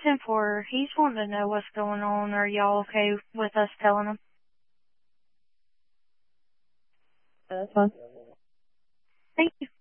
10-4. He's wanting to know what's going on. Are y'all okay with us telling him? That's fine. Thank you.